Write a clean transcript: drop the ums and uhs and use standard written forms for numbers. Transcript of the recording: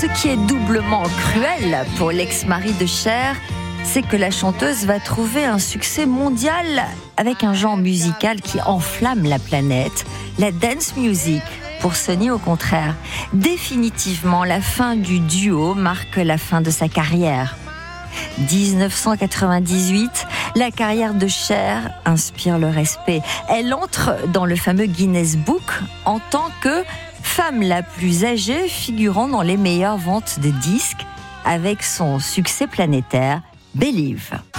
Ce qui est doublement cruel pour l'ex-mari de Cher, c'est que la chanteuse va trouver un succès mondial avec un genre musical qui enflamme la planète, la dance music. Pour Sonny, au contraire, définitivement, la fin du duo marque la fin de sa carrière. 1998, la carrière de Cher inspire le respect. Elle entre dans le fameux Guinness Book en tant que femme la plus âgée figurant dans les meilleures ventes de disques avec son succès planétaire Believe.